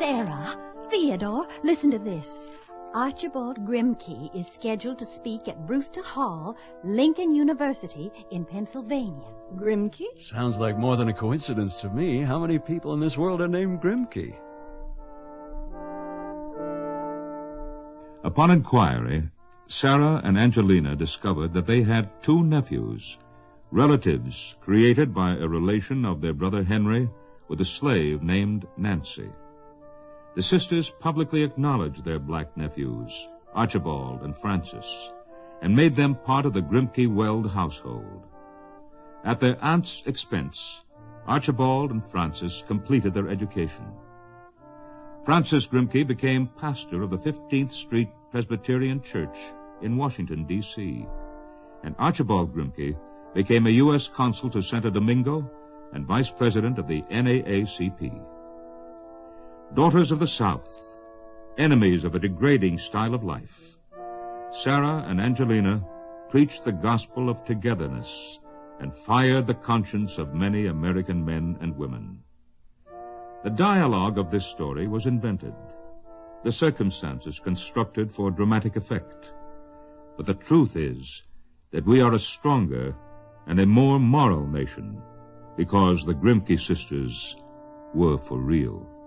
Sarah, Theodore, listen to this. Archibald Grimke is scheduled to speak at Brewster Hall, Lincoln University in Pennsylvania. Grimke? Sounds like more than a coincidence to me. How many people in this world are named Grimke? Upon inquiry, Sarah and Angelina discovered that they had two nephews, relatives created by a relation of their brother Henry with a slave named Nancy. The sisters publicly acknowledged their black nephews, Archibald and Francis, and made them part of the Grimke-Weld household. At their aunt's expense, Archibald and Francis completed their education. Francis Grimke became pastor of the 15th Street Presbyterian Church in Washington, D.C., and Archibald Grimke became a U.S. consul to Santo Domingo and vice president of the NAACP. Daughters of the South, enemies of a degrading style of life, Sarah and Angelina preached the gospel of togetherness and fired the conscience of many American men and women. The dialogue of this story was invented, the circumstances constructed for dramatic effect. But the truth is that we are a stronger and a more moral nation because the Grimke sisters were for real.